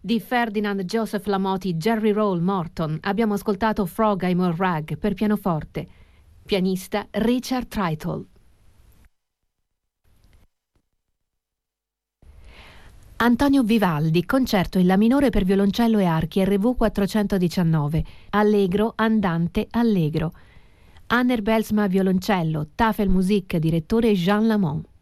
Di Ferdinand Joseph Lamotti, Jerry Roll Morton abbiamo ascoltato Frog I'm a Rag per pianoforte. Pianista Richard Treitel. Antonio Vivaldi, concerto in La minore per violoncello e archi, RV 419, Allegro, andante, allegro. Anner Belsma violoncello, Tafelmusik, direttore Jean Lamont.